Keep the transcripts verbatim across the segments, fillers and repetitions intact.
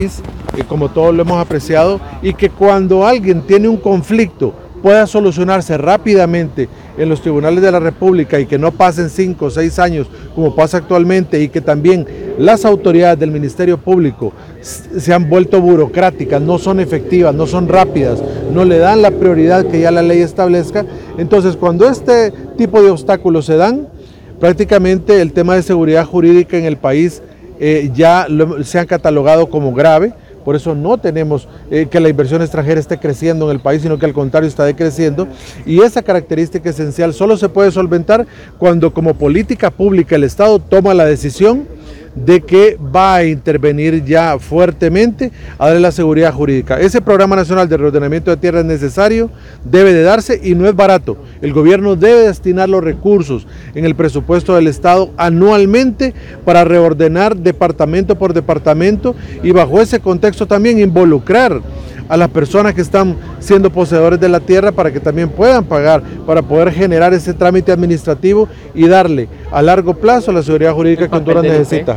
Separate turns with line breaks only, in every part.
eh, como todos lo hemos apreciado, y que cuando alguien tiene un conflicto pueda solucionarse rápidamente en los tribunales de la República y que no pasen cinco o seis años como pasa actualmente, y que también las autoridades del Ministerio Público se han vuelto burocráticas, no son efectivas, no son rápidas, no le dan la prioridad que ya la ley establezca. Entonces, cuando este tipo de obstáculos se dan, prácticamente el tema de seguridad jurídica en el país eh, ya lo, se han catalogado como grave. Por eso no tenemos eh, que la inversión extranjera esté creciendo en el país, sino que al contrario está decreciendo, y esa característica esencial solo se puede solventar cuando como política pública el Estado toma la decisión de que va a intervenir ya fuertemente a darle la seguridad jurídica. Ese Programa Nacional de Reordenamiento de Tierra es necesario, debe de darse y no es barato. El gobierno debe destinar los recursos en el presupuesto del Estado anualmente para reordenar departamento por departamento, y bajo ese contexto también involucrar a las personas que están siendo poseedores de la tierra para que también puedan pagar, para poder generar ese trámite administrativo y darle a largo plazo la seguridad jurídica que Honduras necesita.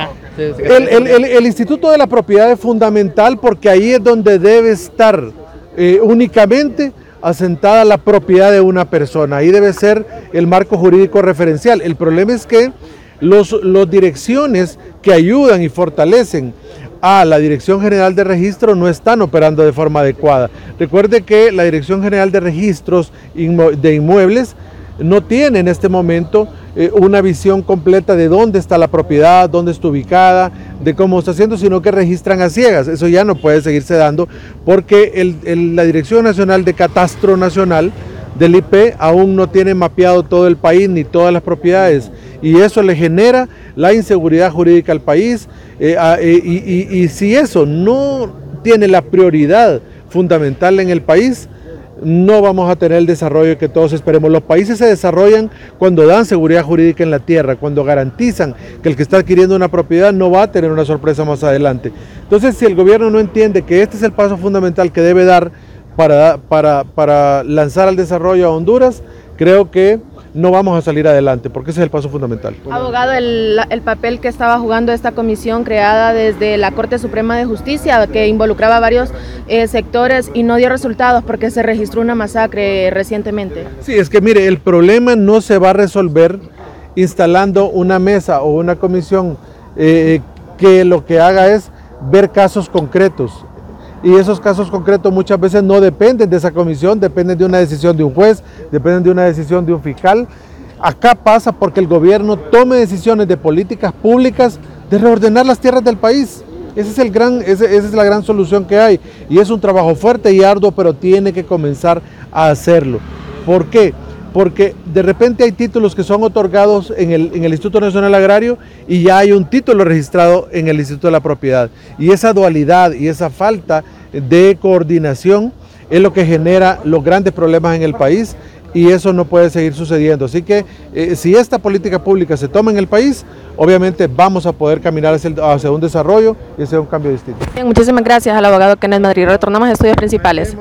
El, el, el, el Instituto de la Propiedad es fundamental porque ahí es donde debe estar eh, únicamente asentada la propiedad de una persona. Ahí debe ser el marco jurídico referencial. El problema es que los, los direcciones que ayudan y fortalecen a la Dirección General de Registro no están operando de forma adecuada. Recuerde que la Dirección General de Registros de Inmuebles no tiene en este momento eh, una visión completa de dónde está la propiedad, dónde está ubicada, de cómo está haciendo, sino que registran a ciegas. Eso ya no puede seguirse dando porque el, el, la Dirección Nacional de Catastro Nacional del I P aún no tiene mapeado todo el país ni todas las propiedades, y eso le genera la inseguridad jurídica al país. Eh, eh, y, y, y si eso no tiene la prioridad fundamental en el país, no vamos a tener el desarrollo que todos esperemos. Los países se desarrollan cuando dan seguridad jurídica en la tierra, cuando garantizan que el que está adquiriendo una propiedad no va a tener una sorpresa más adelante. Entonces, si el gobierno no entiende que este es el paso fundamental que debe dar para, para, para lanzar al desarrollo a Honduras, creo que no vamos a salir adelante, porque ese es el paso fundamental.
Abogado, el, el papel que estaba jugando esta comisión creada desde la Corte Suprema de Justicia, que involucraba a varios eh, sectores y no dio resultados porque se registró una masacre recientemente.
Sí, es que mire, el problema no se va a resolver instalando una mesa o una comisión eh, que lo que haga es ver casos concretos. Y esos casos concretos muchas veces no dependen de esa comisión, dependen de una decisión de un juez, dependen de una decisión de un fiscal. Acá pasa porque el gobierno tome decisiones de políticas públicas de reordenar las tierras del país. Ese es el gran, ese, esa es la gran solución que hay. Y es un trabajo fuerte y arduo, pero tiene que comenzar a hacerlo. ¿Por qué? Porque de repente hay títulos que son otorgados en el, en el Instituto Nacional Agrario y ya hay un título registrado en el Instituto de la Propiedad. Y esa dualidad y esa falta de coordinación es lo que genera los grandes problemas en el país, y eso no puede seguir sucediendo. Así que eh, si esta política pública se toma en el país, obviamente vamos a poder caminar hacia, el, hacia un desarrollo y hacia un cambio distinto.
Bien, muchísimas gracias al abogado Kenneth Madrid. Retornamos a estudios principales.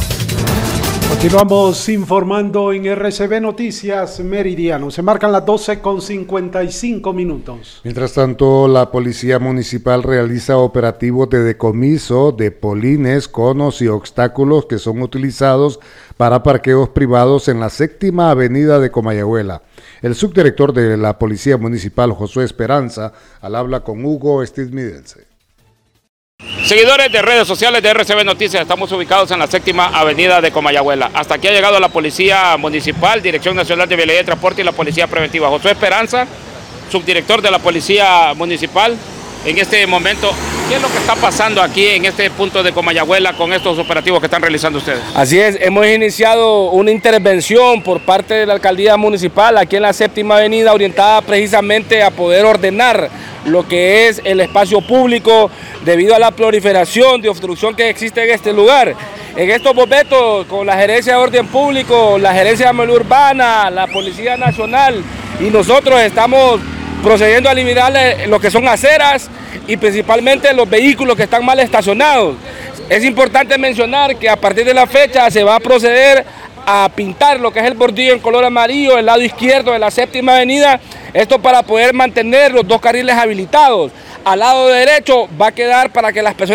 Continuamos informando en R C B Noticias Meridiano. Se marcan las doce con cincuenta y cinco minutos.
Mientras tanto, la Policía Municipal realiza operativos de decomiso de polines, conos y obstáculos que son utilizados para parqueos privados en la séptima avenida de Comayagüela. El subdirector de la Policía Municipal, Josué Esperanza, al habla con Hugo Stidmidense.
Seguidores de redes sociales de R C B Noticias, estamos ubicados en la séptima avenida de Comayagüela. Hasta aquí ha llegado la Policía Municipal, Dirección Nacional de Vialidad y Transporte y la Policía Preventiva. Josué Esperanza, subdirector de la Policía Municipal. En este momento, ¿qué es lo que está pasando aquí en este punto de Comayagüela con estos operativos que están realizando ustedes?
Así es, hemos iniciado una intervención por parte de la Alcaldía Municipal aquí en la séptima avenida, orientada precisamente a poder ordenar lo que es el espacio público debido a la proliferación de obstrucción que existe en este lugar. En estos momentos, con la Gerencia de Orden Público, la Gerencia de Movilidad Urbana, la Policía Nacional y nosotros estamos procediendo a eliminar lo que son aceras y principalmente los vehículos que están mal estacionados. Es importante mencionar que a partir de la fecha se va a proceder a pintar lo que es el bordillo en color amarillo, el lado izquierdo de la séptima avenida, esto para poder mantener los dos carriles habilitados. Al lado derecho va a quedar para que las personas